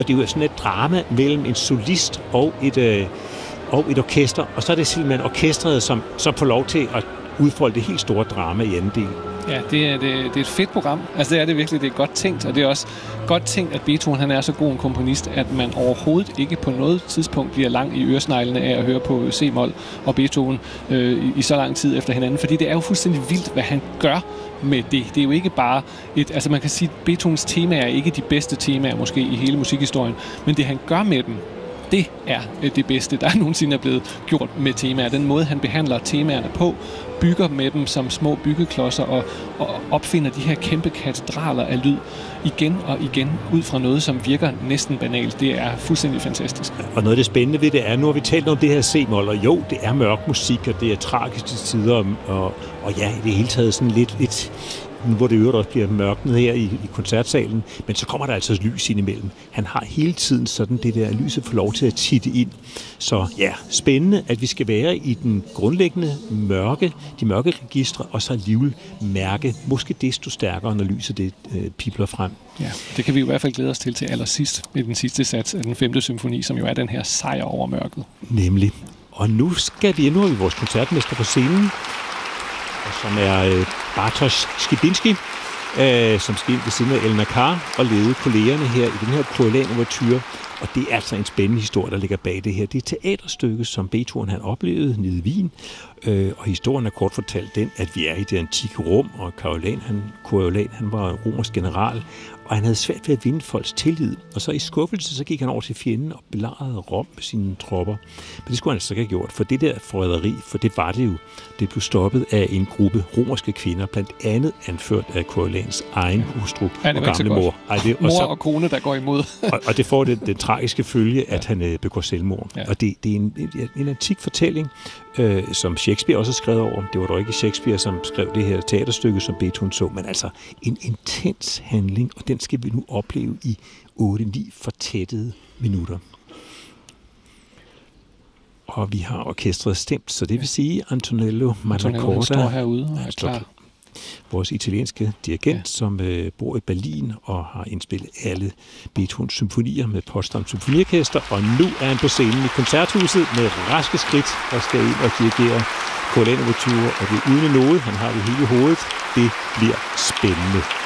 Og det er jo sådan et drama mellem en solist og et orkester, og så er det simpelthen orkestret, som så får lov til at udfolde det helt store drama i anden del. Ja, det er et fedt program. Altså det er det virkelig, det er godt tænkt, og det er også godt tænkt, at Beethoven han er så god en komponist, at man overhovedet ikke på noget tidspunkt bliver lang i øresneglene af at høre på C-mol og Beethoven i så lang tid efter hinanden, fordi det er jo fuldstændig vildt, hvad han gør med det. Det er jo ikke bare altså man kan sige, at Beethovens temaer er ikke de bedste temaer måske i hele musikhistorien, men det han gør med dem, det er det bedste, der nogensinde er blevet gjort med temaer. Den måde, han behandler temaerne på, bygger med dem som små byggeklodser og opfinder de her kæmpe katedraler af lyd igen og igen, ud fra noget, som virker næsten banalt. Det er fuldstændig fantastisk. Og noget af det spændende ved det er, nu har vi talt om det her C-mol, og jo, det er mørk musik, og det er tragiske tider, og ja, i det hele taget sådan lidt hvor det øvrigt også bliver mørknet her i koncertsalen, men så kommer der altså lys ind imellem. Han har hele tiden sådan det der lyset får lov til at titte ind. Så ja, spændende, at vi skal være i den grundlæggende de mørke registre, og så alligevel mærke måske desto stærkere, når lyset det pibler frem. Ja, det kan vi i hvert fald glæde os til allersidst med den sidste sats af den 5. symfoni, som jo er den her sejr over mørket. Nemlig. Og nu har vi vores koncertmester på scenen, som er Bartosz Skibinski, som skal ind ved siden af Elna Carr og lede kollegerne her i den her Coriolan-ouverture. Og det er altså en spændende historie, der ligger bag det her. Det er et teaterstykke, som Beethoven han oplevede nede i Wien. Og historien er kort fortalt den, at vi er i det antikke Rom, og Coriolan han var en romersk general, og han havde svært ved at vinde folks tillid. Og så i skuffelse, så gik han over til fjenden og belejrede Rom med sine tropper. Men det skulle han altså ikke have gjort, for det der forræderi, for det var det jo. Det blev stoppet af en gruppe romerske kvinder, blandt andet anført af Coriolans egen hustru og gamle mor. Mor og kone, der går imod. og det får den tragiske følge, at han begår selvmord. Ja. Og det er en antik fortælling, som Shakespeare også har skrevet over. Det var dog ikke Shakespeare, som skrev det her teaterstykke, som Beethoven så, men altså en intens handling, og den skal vi nu opleve i 8-9 fortættede minutter. Og vi har orkestret stemt, så det vil sige Antonello Matracorda står herude og er klar. Vores italienske dirigent, som bor i Berlin og har indspillet alle Beethovens symfonier med Potsdam Symfoniorkester, og nu er han på scenen i koncerthuset med raske skridt og skal ind og dirigere Coriolan-ouverture, og det er uden noget. Han har det hele i hovedet. Det bliver spændende.